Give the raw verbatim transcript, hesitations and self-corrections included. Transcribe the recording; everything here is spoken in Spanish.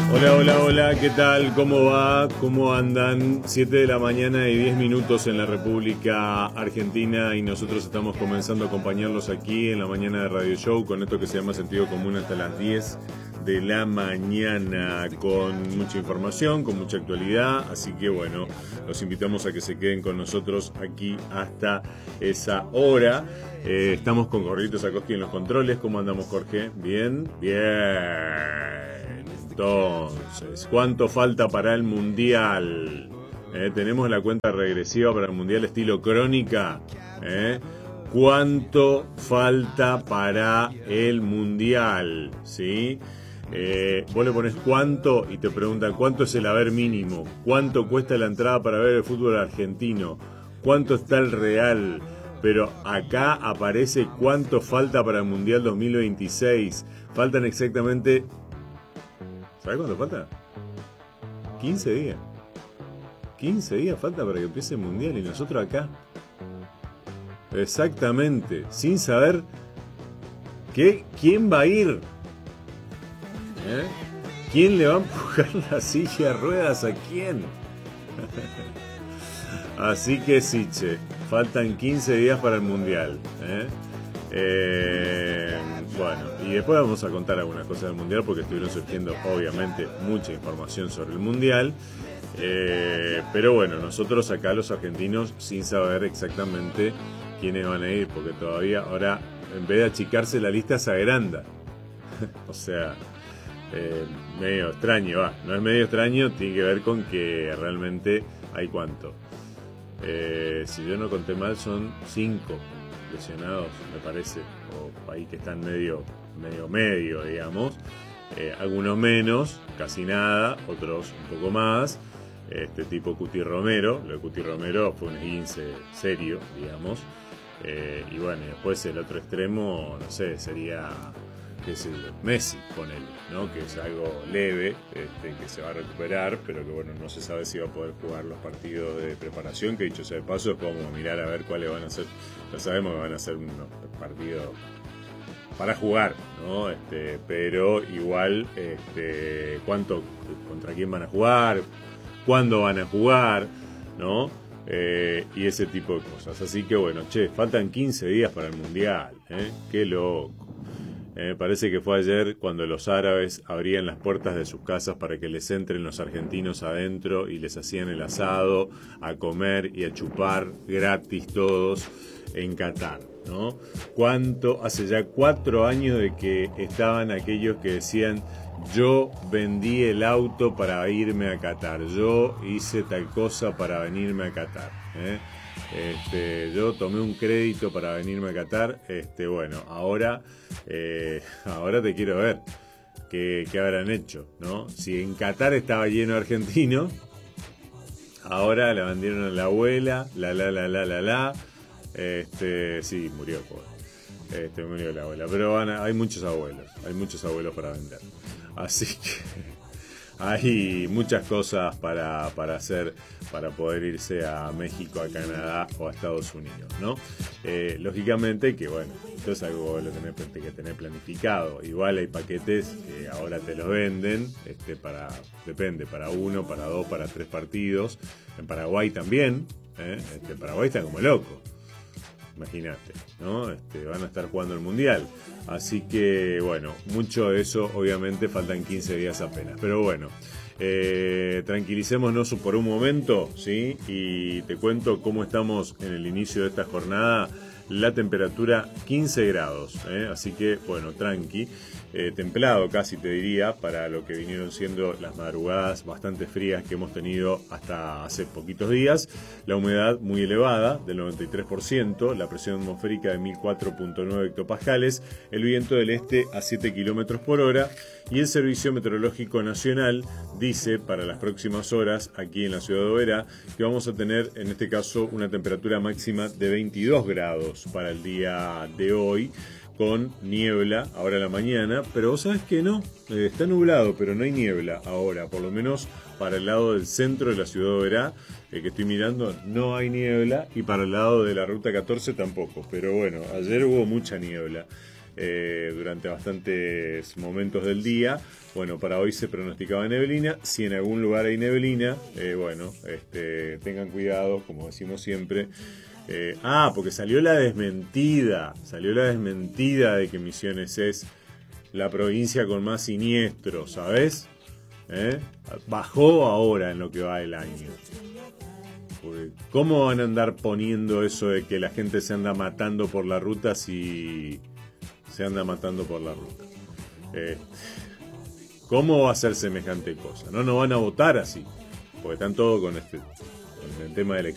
Hola, hola, hola, ¿qué tal? ¿Cómo va? ¿Cómo andan? siete de la mañana y diez minutos en la República Argentina y nosotros estamos comenzando a acompañarlos aquí en la mañana de Radio Show con esto que se llama Sentido Común hasta las diez de la mañana, con mucha información, con mucha actualidad, así que bueno, los invitamos a que se queden con nosotros aquí hasta esa hora. Eh, estamos con Jorgito Sacosky en los controles. ¿Cómo andamos, Jorge? ¿Bien? Bien. Entonces, ¿cuánto falta para el Mundial? Eh, tenemos la cuenta regresiva para el Mundial estilo crónica. Eh. ¿Cuánto falta para el Mundial? ¿Sí? Eh, vos le pones cuánto y te preguntan cuánto es el haber mínimo, cuánto cuesta la entrada para ver el fútbol argentino, cuánto está el real. Pero acá aparece cuánto falta para el Mundial dos mil veintiséis. Faltan exactamente... ¿Sabes cuánto falta? quince días. quince días falta para que empiece el Mundial y nosotros acá. Exactamente. Sin saber qué, quién va a ir. ¿Eh? ¿Quién le va a empujar la silla de ruedas a quién? Así que sí, che. Faltan quince días para el Mundial. ¿eh? Eh, bueno, y después vamos a contar algunas cosas del Mundial porque estuvieron surgiendo obviamente mucha información sobre el Mundial, eh, pero bueno, nosotros acá los argentinos sin saber exactamente quiénes van a ir, porque todavía ahora en vez de achicarse la lista se agranda. O sea, eh, medio extraño, va, no es medio extraño, tiene que ver con que realmente hay cuánto, eh, si yo no conté mal son cinco lesionados, me parece, o ahí que están medio, medio, medio, digamos, eh, algunos menos, casi nada, otros un poco más, este tipo Cuti Romero, lo de Cuti Romero fue un esguince serio, digamos, eh, y bueno, y después el otro extremo, no sé, sería, qué sé yo, Messi, ponele, ¿no? Que es algo leve, este, que se va a recuperar, pero que bueno, no se sabe si va a poder jugar los partidos de preparación, que dicho sea de paso, es como mirar a ver cuáles van a ser, ya sabemos que van a ser unos partidos para jugar, ¿no? Este, pero igual, este, cuánto, contra quién van a jugar, cuándo van a jugar, ¿no? Eh, y ese tipo de cosas. Así que bueno, che, faltan quince días para el Mundial, ¿eh? Qué loco. Me eh, parece que fue ayer cuando los árabes abrían las puertas de sus casas para que les entren los argentinos adentro y les hacían el asado, a comer y a chupar gratis todos en Qatar, ¿no? ¿Cuánto? Hace ya cuatro años de que estaban aquellos que decían: yo vendí el auto para irme a Qatar, yo hice tal cosa para venirme a Qatar, ¿eh? Este, yo tomé un crédito para venirme a Qatar. Este, bueno, ahora, eh, ahora te quiero ver qué, qué habrán hecho, ¿no? Si en Qatar estaba lleno de argentinos, ahora la vendieron a la abuela, la la la la la la. Este, sí, murió, pobre. Este, murió la abuela, pero van a, hay muchos abuelos, hay muchos abuelos para vender. Así que hay muchas cosas para, para hacer para poder irse a México, a Canadá o a Estados Unidos, ¿no? Eh, lógicamente que, bueno, esto es algo que lo tenés que tener planificado. Igual hay paquetes que ahora te los venden, este, para, depende, para uno, para dos, para tres partidos. En Paraguay también, ¿eh? Este, Paraguay está como loco. Imagínate, ¿no? Este, van a estar jugando el Mundial. Así que, bueno, mucho de eso, obviamente, faltan quince días apenas. Pero bueno, eh, tranquilicémonos por un momento, ¿sí? Y te cuento cómo estamos en el inicio de esta jornada. La temperatura quince grados, ¿eh? Así que, bueno, tranqui. Eh, templado casi te diría para lo que vinieron siendo las madrugadas bastante frías que hemos tenido hasta hace poquitos días. La humedad muy elevada del noventa y tres por ciento, la presión atmosférica de mil cuatro punto nueve hectopascales, el viento del este a siete kilómetros por hora y el Servicio Meteorológico Nacional dice para las próximas horas aquí en la ciudad de Oberá que vamos a tener en este caso una temperatura máxima de veintidós grados para el día de hoy, con niebla ahora en la mañana, pero vos sabés que no, eh, está nublado, pero no hay niebla ahora, por lo menos para el lado del centro de la ciudad de Oberá, eh, que estoy mirando, no hay niebla, y para el lado de la ruta catorce tampoco, pero bueno, ayer hubo mucha niebla. eh, durante bastantes momentos del día. Bueno, para hoy se pronosticaba neblina. Si en algún lugar hay neblina, eh, bueno, este, tengan cuidado, como decimos siempre. Eh, ah, porque salió la desmentida, salió la desmentida de que Misiones es la provincia con más siniestros, ¿sabes? ¿Eh? Bajó ahora en lo que va del año. Porque ¿cómo van a andar poniendo eso de que la gente se anda matando por la ruta si se anda matando por la ruta? Eh, ¿Cómo va a ser semejante cosa? No, no van a votar así, porque están todos con este, con el tema de elecciones.